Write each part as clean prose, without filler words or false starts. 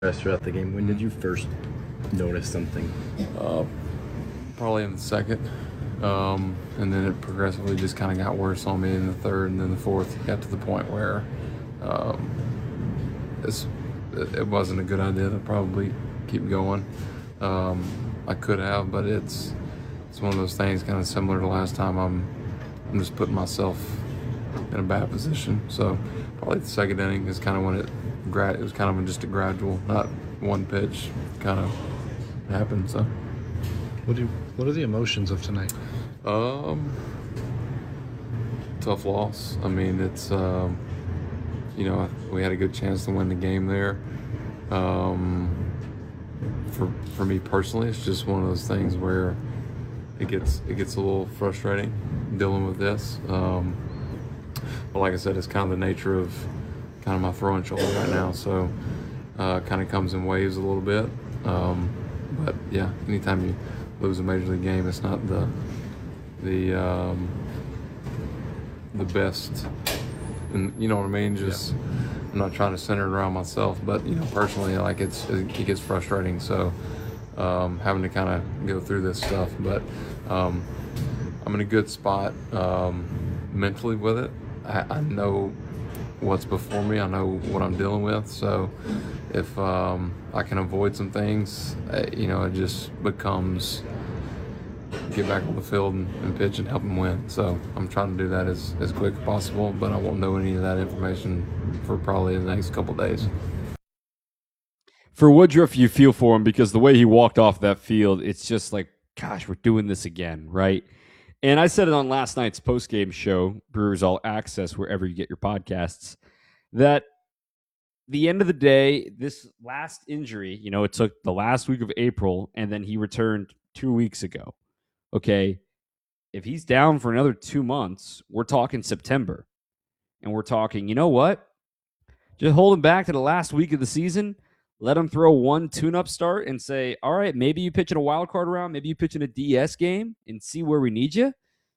throughout the game. When did you first notice something? Probably in the second. And then it progressively just kind of got worse on me in the third, and then the fourth. It got to the point where it wasn't a good idea to probably keep going. I could have, but it's one of those things kind of similar to last time. I'm just putting myself in a bad position. So probably the second inning is kind of when it was kind of just a gradual, not one pitch, kind of happened. So What are the emotions of tonight? Tough loss. I mean, it's we had a good chance to win the game there. For me personally, it's just one of those things where it gets a little frustrating dealing with this. But like I said, it's kind of the nature of kind of my throwing shoulder right now, so kind of comes in waves a little bit. But yeah, anytime you lose a major league game, it's not the best, and you know what I mean. Just I'm not trying to center it around myself, but personally, like it gets frustrating. So having to kind of go through this stuff, but I'm in a good spot mentally with it. I know what's before me. I know what I'm dealing with. So if I can avoid some things, it just becomes get back on the field and pitch and help them win. So I'm trying to do that as quick as possible, but I won't know any of that information for probably the next couple of days. For Woodruff, you feel for him because the way he walked off that field, it's just like, gosh, we're doing this again, right? And I said it on last night's post-game show, Brewers All Access, wherever you get your podcasts, that the end of the day, this last injury, it took the last week of April, and then he returned 2 weeks ago. Okay, if he's down for another 2 months, we're talking September. And we're talking, you know what? Just hold him back to the last week of the season. Let him throw one tune-up start and say, all right, maybe you pitch in a wild card round, maybe you pitch in a DS game and see where we need you.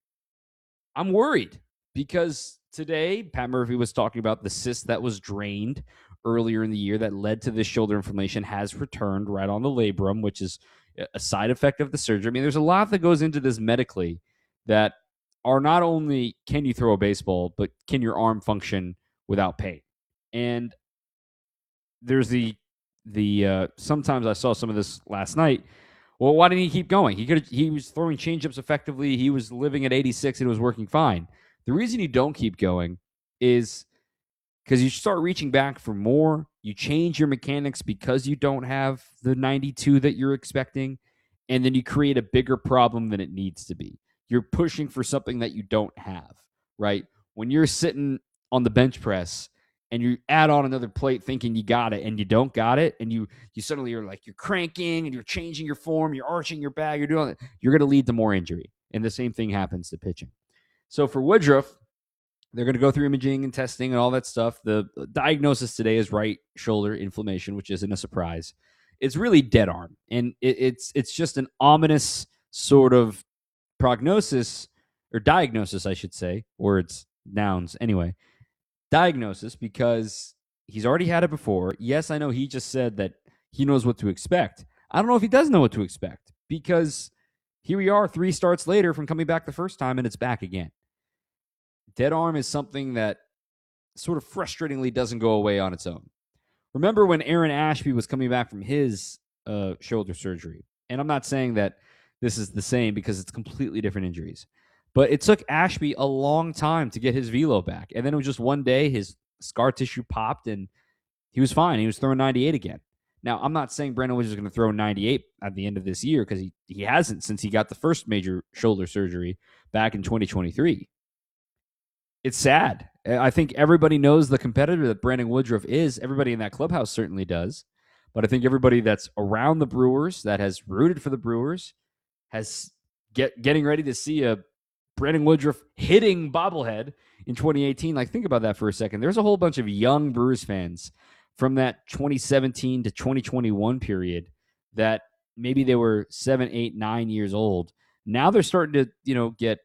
I'm worried because today Pat Murphy was talking about the cyst that was drained earlier in the year that led to this shoulder inflammation has returned right on the labrum, which is a side effect of the surgery. I mean, there's a lot that goes into this medically that are not only can you throw a baseball, but can your arm function without pain? And there's the sometimes I saw some of this last night. Well, why didn't he keep going? He was throwing changeups effectively. He was living at 86 and it was working fine. The reason you don't keep going is because you start reaching back for more. You change your mechanics because you don't have the 92 that you're expecting, and then you create a bigger problem than it needs to be. You're pushing for something that you don't have, right? When you're sitting on the bench press and you add on another plate thinking you got it and you don't got it, and you suddenly are like, you're cranking and you're changing your form, you're arching your back, you're doing it, you're going to lead to more injury. And the same thing happens to pitching. So for Woodruff, they're going to go through imaging and testing and all that stuff. The diagnosis today is right shoulder inflammation, which isn't a surprise. It's really dead arm. And it's just an ominous sort of prognosis, or diagnosis, I should say, words, nouns, anyway. Diagnosis, because he's already had it before. Yes, I know he just said that he knows what to expect. I don't know if he does know what to expect, because here we are 3 starts later from coming back the first time, and it's back again. Dead arm is something that sort of frustratingly doesn't go away on its own. Remember when Aaron Ashby was coming back from his shoulder surgery? And I'm not saying that this is the same because it's completely different injuries. But it took Ashby a long time to get his velo back. And then it was just one day his scar tissue popped and he was fine. He was throwing 98 again. Now, I'm not saying Brandon Woodruff is going to throw 98 at the end of this year because he hasn't since he got the first major shoulder surgery back in 2023. It's sad. I think everybody knows the competitor that Brandon Woodruff is. Everybody in that clubhouse certainly does. But I think everybody that's around the Brewers, that has rooted for the Brewers, has getting ready to see a Brandon Woodruff hitting bobblehead in 2018. Like, think about that for a second. There's a whole bunch of young Brewers fans from that 2017 to 2021 period that maybe they were 7, 8, 9 years old. Now they're starting to, get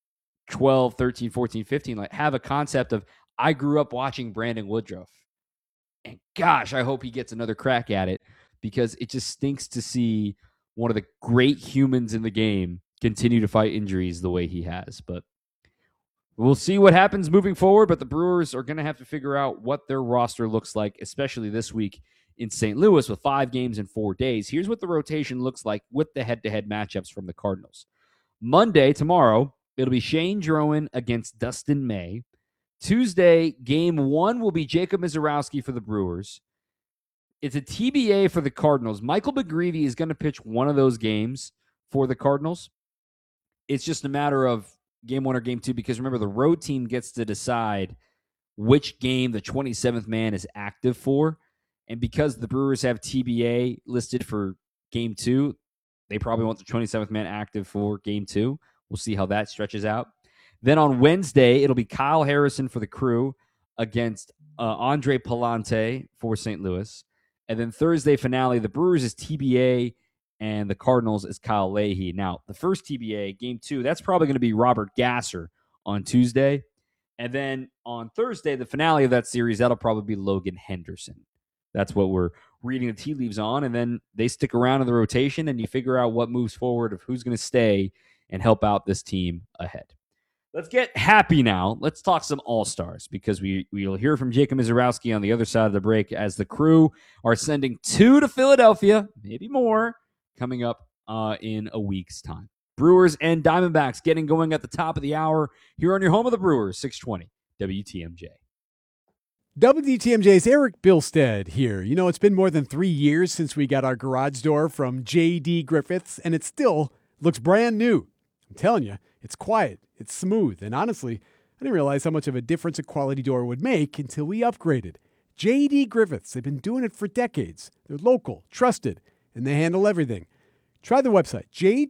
12, 13, 14, 15, like have a concept of, I grew up watching Brandon Woodruff. And gosh, I hope he gets another crack at it because it just stinks to see one of the great humans in the game continue to fight injuries the way he has. But we'll see what happens moving forward. But the Brewers are going to have to figure out what their roster looks like, especially this week in St. Louis with 5 games in 4 days. Here's what the rotation looks like with the head-to-head matchups from the Cardinals. Monday, tomorrow, it'll be Shane Drowan against Dustin May. Tuesday, game 1 will be Jacob Misiorowski for the Brewers. It's a TBA for the Cardinals. Michael McGreevy is going to pitch one of those games for the Cardinals. It's just a matter of game 1 or game 2 because remember, the road team gets to decide which game the 27th man is active for. And because the Brewers have TBA listed for game 2, they probably want the 27th man active for game 2. We'll see how that stretches out. Then on Wednesday, it'll be Kyle Harrison for the Crew against Andre Palante for St. Louis. And then Thursday finale, the Brewers is TBA and the Cardinals is Kyle Leahy. Now, the first TBA, game 2, that's probably going to be Robert Gasser on Tuesday. And then on Thursday, the finale of that series, that'll probably be Logan Henderson. That's what we're reading the tea leaves on. And then they stick around in the rotation and you figure out what moves forward of who's going to stay and help out this team ahead. Let's get happy now. Let's talk some All-Stars because we'll hear from Jacob Misiorowski on the other side of the break as the Crew are sending 2 to Philadelphia, maybe more, coming up in a week's time. Brewers and Diamondbacks getting going at the top of the hour here on your home of the Brewers, 620 WTMJ. WTMJ's Eric Bilstead here. You know, it's been more than 3 years since we got our garage door from J.D. Griffiths, and it still looks brand new. I'm telling you, it's quiet, it's smooth, and honestly, I didn't realize how much of a difference a quality door would make until we upgraded. J.D. Griffiths, they've been doing it for decades. They're local, trusted, and they handle everything. Try the website,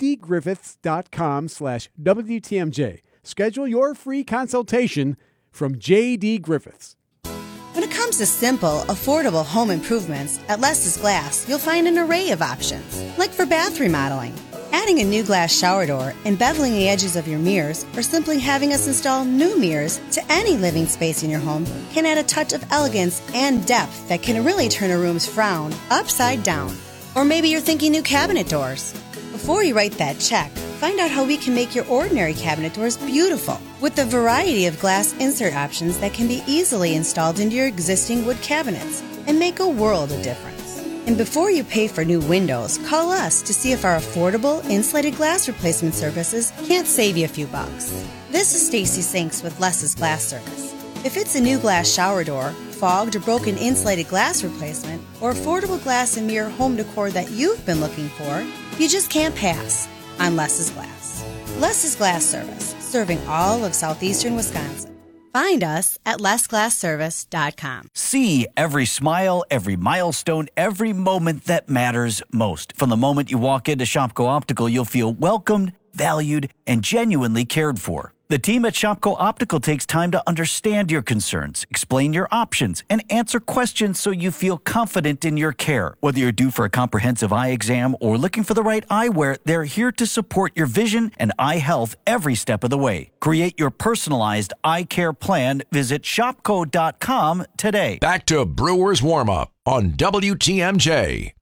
jdgriffiths.com/WTMJ. Schedule your free consultation from J.D. Griffiths. When it comes to simple, affordable home improvements, at Les's Glass, you'll find an array of options. Like for bath remodeling, adding a new glass shower door, embeveling the edges of your mirrors, or simply having us install new mirrors to any living space in your home can add a touch of elegance and depth that can really turn a room's frown upside down. Or maybe you're thinking new cabinet doors. Before you write that check, find out how we can make your ordinary cabinet doors beautiful with a variety of glass insert options that can be easily installed into your existing wood cabinets and make a world of difference. And before you pay for new windows, call us to see if our affordable insulated glass replacement services can't save you a few bucks. This is Stacy Sinks with Les's Glass Service. If it's a new glass shower door, fogged or broken insulated glass replacement, or affordable glass and mirror home decor that you've been looking for, you just can't pass on Les's Glass. Les's Glass Service, serving all of southeastern Wisconsin. Find us at lesglassservice.com. See every smile, every milestone, every moment that matters most. From the moment you walk into Shopko Optical, you'll feel welcomed, valued, and genuinely cared for. The team at Shopko Optical takes time to understand your concerns, explain your options, and answer questions so you feel confident in your care. Whether you're due for a comprehensive eye exam or looking for the right eyewear, they're here to support your vision and eye health every step of the way. Create your personalized eye care plan. Visit shopko.com today. Back to Brewers Warm-Up on WTMJ.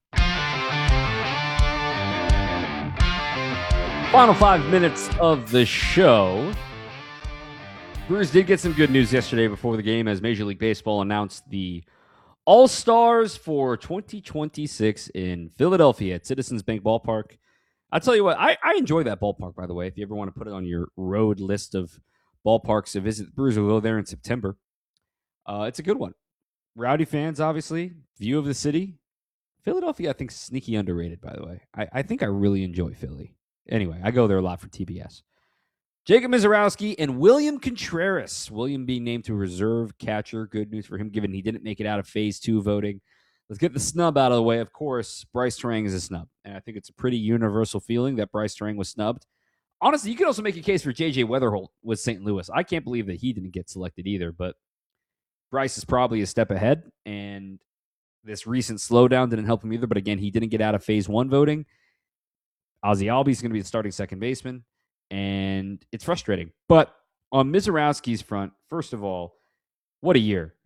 Final 5 minutes of the show. Brewers did get some good news yesterday before the game as Major League Baseball announced the All-Stars for 2026 in Philadelphia at Citizens Bank Ballpark. I'll tell you what, I enjoy that ballpark, by the way. If you ever want to put it on your road list of ballparks to visit, the Brewers will go there in September. It's a good one. Rowdy fans, obviously. View of the city. Philadelphia, I think, sneaky underrated, by the way. I think I really enjoy Philly. Anyway, I go there a lot for TBS. Jacob Misiorowski and William Contreras. William being named to reserve catcher. Good news for him, given he didn't make it out of Phase 2 voting. Let's get the snub out of the way. Of course, Bryce Turang is a snub. And I think it's a pretty universal feeling that Bryce Turang was snubbed. Honestly, you could also make a case for J.J. Weatherholt with St. Louis. I can't believe that he didn't get selected either, but Bryce is probably a step ahead, and this recent slowdown didn't help him either. But again, he didn't get out of Phase 1 voting. Ozzie Albies is going to be the starting second baseman, and it's frustrating. But on Misiorowski's front, first of all, what a year.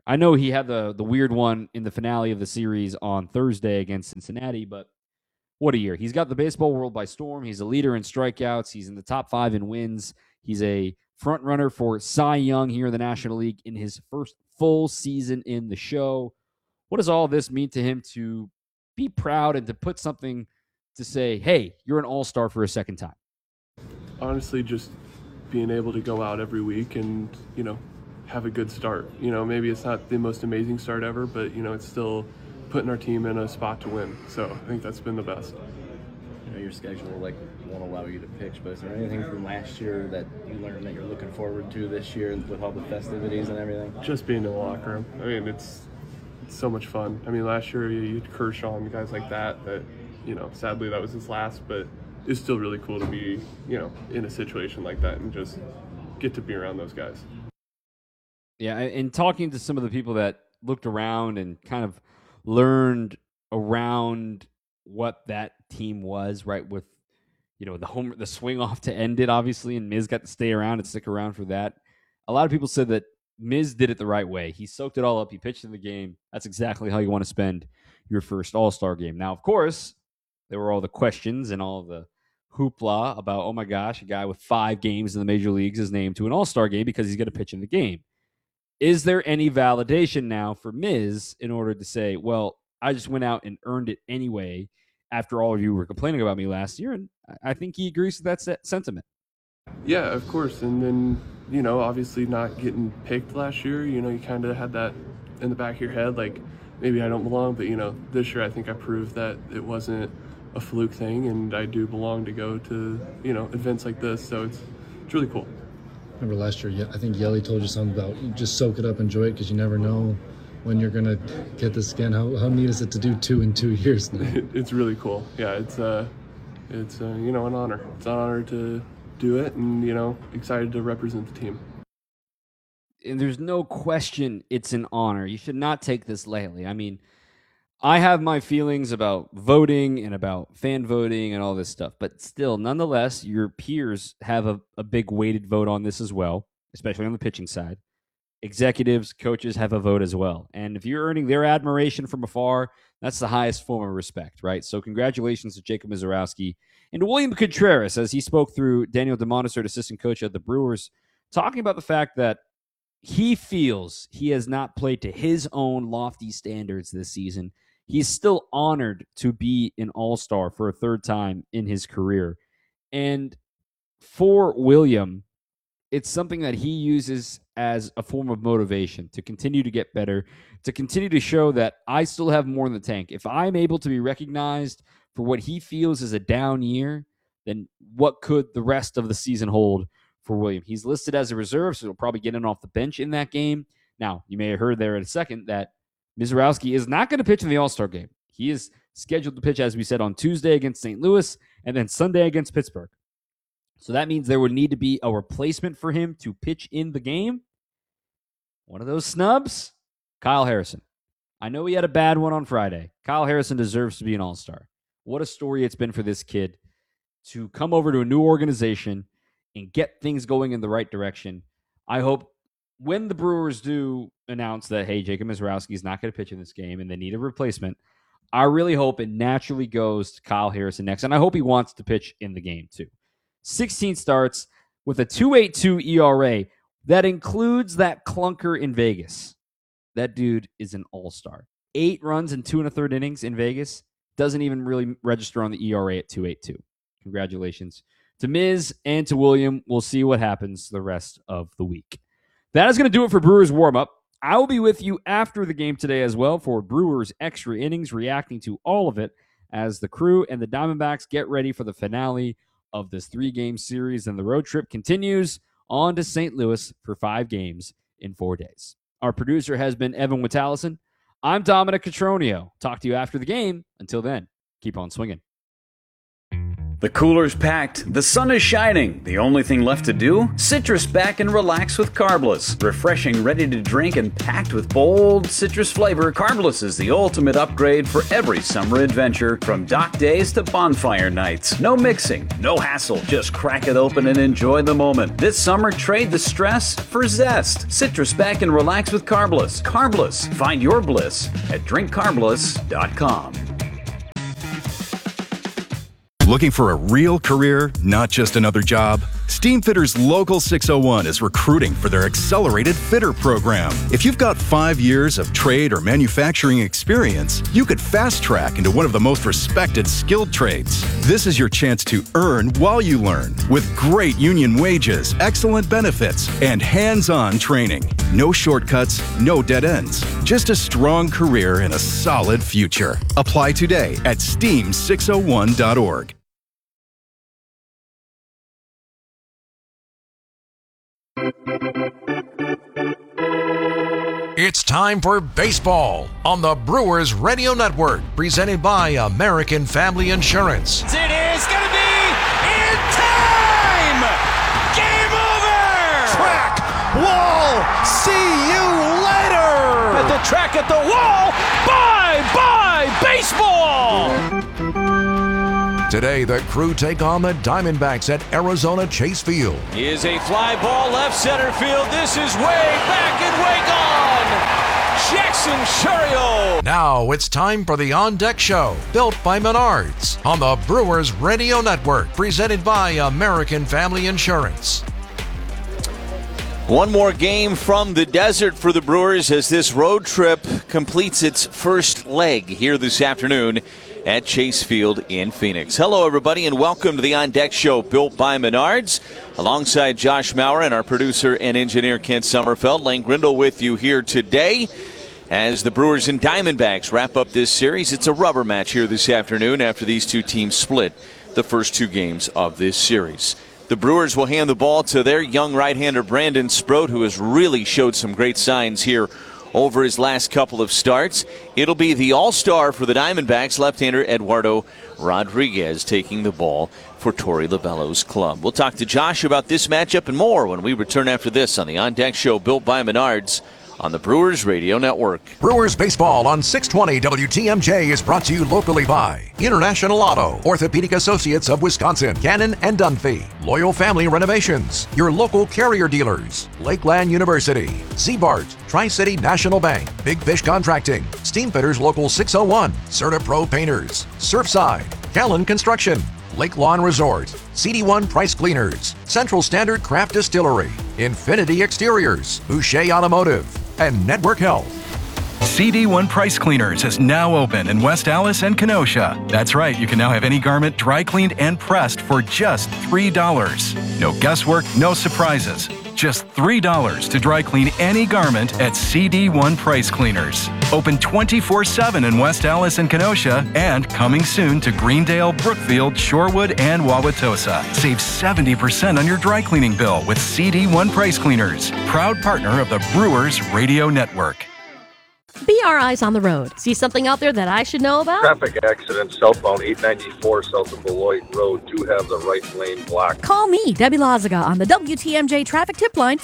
I know he had the weird one in the finale of the series on Thursday against Cincinnati, but what a year. He's got the baseball world by storm. He's a leader in strikeouts. He's in the top 5 in wins. He's a front runner for Cy Young here in the National League in his first full season in the show. What does all this mean to him to be proud and to put something to say, hey, you're an all-star for a second time? Honestly, just being able to go out every week and, have a good start. Maybe it's not the most amazing start ever, but, it's still putting our team in a spot to win. So I think that's been the best. Your schedule won't allow you to pitch, but is there anything from last year that you learned that you're looking forward to this year with all the festivities and everything? Just being in the locker room. I mean, it's so much fun. I mean, last year you had Kershaw and guys like that, sadly that was his last, but it's still really cool to be, in a situation like that and just get to be around those guys. Yeah, and talking to some of the people that looked around and kind of learned around what that team was, right, with the swing off to end it, obviously, and Miz got to stay around and stick around for that. A lot of people said that Miz did it the right way. He soaked it all up. He pitched in the game. That's exactly how you want to spend your first All-Star game. Now, of course, there were all the questions and all the hoopla about, oh my gosh, a guy with 5 games in the major leagues is named to an All-Star game because he's going to pitch in the game. Is there any validation now for Miz in order to say, well, I just went out and earned it anyway after all of you were complaining about me last year? And I think he agrees with that sentiment. Yeah, of course. And then, obviously not getting picked last year, you kind of had that in the back of your head, like maybe I don't belong. But, this year I think I proved that it wasn't a fluke thing and I do belong to go to, events like this. So it's really cool. Remember last year, I think Yelly told you something about just soak it up, enjoy it, because you never know when you're going to get this again. How neat is it to do 2 in 2 years now? It's really cool. Yeah, it's an honor. It's an honor to do it and, excited to represent the team. And there's no question it's an honor. You should not take this lightly. I mean, I have my feelings about voting and about fan voting and all this stuff, but still, nonetheless, your peers have a big weighted vote on this as well, especially on the pitching side. Executives, coaches have a vote as well. And if you're earning their admiration from afar, that's the highest form of respect, right? So congratulations to Jacob Misiorowski and to William Contreras as he spoke through Daniel DeMontessor, assistant coach of the Brewers, talking about the fact that he feels he has not played to his own lofty standards this season. He's still honored to be an all-star for a 3rd time in his career. And for William, it's something that he uses as a form of motivation to continue to get better, to continue to show that I still have more in the tank. If I'm able to be recognized for what he feels is a down year, then what could the rest of the season hold for William? He's listed as a reserve, so he'll probably get in off the bench in that game. Now, you may have heard there in a second that Misiorowski is not going to pitch in the All-Star game. He is scheduled to pitch, as we said, on Tuesday against St. Louis and then Sunday against Pittsburgh. So that means there would need to be a replacement for him to pitch in the game. One of those snubs, Kyle Harrison. I know he had a bad one on Friday. Kyle Harrison deserves to be an All-Star. What a story it's been for this kid to come over to a new organization and get things going in the right direction. I hope when the Brewers do announce that, hey, Jacob Misiorowski is not going to pitch in this game and they need a replacement, I really hope it naturally goes to Kyle Harrison next. And I hope he wants to pitch in the game too. 16 starts with a 2.82 ERA. That includes that clunker in Vegas. That dude is an all-star. 8 runs in 2 1/3 innings in Vegas. Doesn't even really register on the ERA at 2.82. Congratulations to Miz and to William. We'll see what happens the rest of the week. That is going to do it for Brewers warm-up. I will be with you after the game today as well for Brewers Extra Innings, reacting to all of it as the Crew and the Diamondbacks get ready for the finale of this 3-game series. And the road trip continues on to St. Louis for 5 games in 4 days. Our producer has been Evan Witalison. I'm Dominic Cotroneo. Talk to you after the game. Until then, keep on swinging. The cooler's packed, the sun is shining. The only thing left to do? Citrus back and relax with Carbless. Refreshing, ready to drink, and packed with bold citrus flavor, Carbless is the ultimate upgrade for every summer adventure, from dock days to bonfire nights. No mixing, no hassle, just crack it open and enjoy the moment. This summer, trade the stress for zest. Citrus back and relax with Carbless. Carbless, find your bliss at drinkcarbless.com. Looking for a real career, not just another job? Steamfitters Local 601 is recruiting for their Accelerated Fitter program. If you've got 5 years of trade or manufacturing experience, you could fast track into one of the most respected skilled trades. This is your chance to earn while you learn, with great union wages, excellent benefits, and hands-on training. No shortcuts, no dead ends. Just a strong career and a solid future. Apply today at steam601.org. It's time for baseball on the Brewers Radio Network, presented by American Family Insurance. It is going to be in time! Game over! Track, wall, see you later! At the track, at the wall, bye-bye baseball! Today, the Crew take on the Diamondbacks at Arizona Chase Field. Is a fly ball left center field. This is way back and way gone! Jackson Chourio! Now it's time for the On Deck Show, built by Menards, on the Brewers Radio Network, presented by American Family Insurance. One more game from the desert for the Brewers as this road trip completes its first leg here this afternoon at Chase Field in Phoenix. Hello, everybody, and welcome to the On Deck Show, built by Menards. Alongside Josh Maurer and our producer and engineer Kent Sommerfeld, Lane Grindle with you here today as the Brewers and Diamondbacks wrap up this series. It's a rubber match here this afternoon after these two teams split the first two games of this series. The Brewers will hand the ball to their young right-hander Brandon Sproat, who has really showed some great signs here over his last couple of starts. It'll be the all-star for the Diamondbacks, left-hander Eduardo Rodriguez, taking the ball for Torey Lovullo's club. We'll talk to Josh about this matchup and more when we return after this on the On Deck Show, built by Menards, on the Brewers Radio Network. Brewers baseball on 620 WTMJ is brought to you locally by International Auto, Orthopedic Associates of Wisconsin, Cannon and Dunphy, Loyal Family Renovations, your local carrier dealers, Lakeland University, Zbart, Tri-City National Bank, Big Fish Contracting, Steamfitters Local 601, CertaPro Painters, Surfside, Callan Construction, Lake Lawn Resort, CD1 Price Cleaners, Central Standard Craft Distillery, Infinity Exteriors, Boucher Automotive, and Network Health. CD1 Price Cleaners is now open in West Allis and Kenosha. That's right, you can now have any garment dry cleaned and pressed for just $3. No guesswork, no surprises. Just $3 to dry clean any garment at CD1 Price Cleaners. Open 24/7 in West Allis and Kenosha, and coming soon to Greendale, Brookfield, Shorewood, and Wauwatosa. Save 70% on your dry cleaning bill with CD1 Price Cleaners, proud partner of the Brewers Radio Network. BRI's on the road. See something out there that I should know about? Traffic accident southbound 894 south of Beloit Road. Do have the right lane blocked. Call me, Debbie Lazaga, on the WTMJ traffic tip line,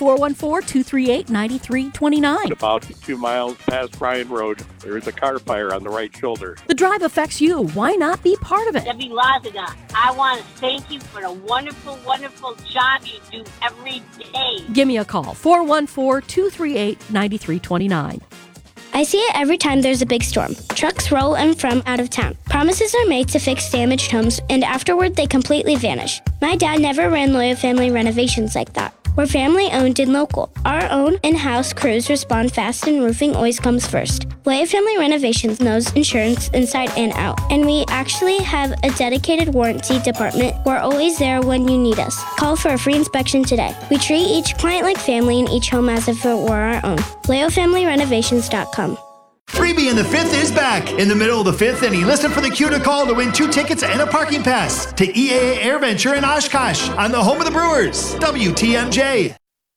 414-238-9329. About 2 miles past Bryan Road, there is a car fire on the right shoulder. The drive affects you. Why not be part of it? Debbie Lazaga, I want to thank you for the wonderful, wonderful job you do every day. Give me a call, 414-238-9329. I see it every time there's a big storm. Trucks roll in from out of town. Promises are made to fix damaged homes, and afterward they completely vanish. My dad never ran Loyal Family Renovations like that. We're family-owned and local. Our own in-house crews respond fast, and roofing always comes first. Loyal Family Renovations knows insurance inside and out, and we actually have a dedicated warranty department. We're always there when you need us. Call for a free inspection today. We treat each client like family and each home as if it were our own. LoyalFamilyRenovations.com. Freebie in the Fifth is back. In the middle of the fifth inning, listen for the cue to call to win 2 tickets and a parking pass to EAA AirVenture in Oshkosh on the home of the Brewers, WTMJ.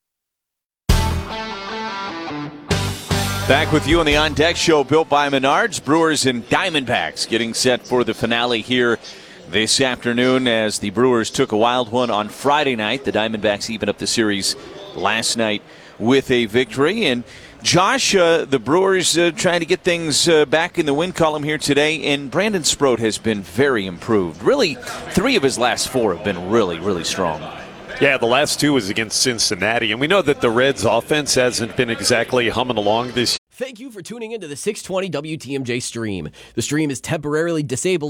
Back with you on the On Deck Show, built by Menards. Brewers and Diamondbacks getting set for the finale here this afternoon as the Brewers took a wild one on Friday night. The Diamondbacks evened up the series last night with a victory. And Josh, the Brewers trying to get things back in the win column here today, and Brandon Sproat has been very improved. Really, 3 of his last 4 have been really, really strong. Yeah, the last 2 was against Cincinnati, and we know that the Reds' offense hasn't been exactly humming along this year. Thank you for tuning into the 620 WTMJ stream. The stream is temporarily disabled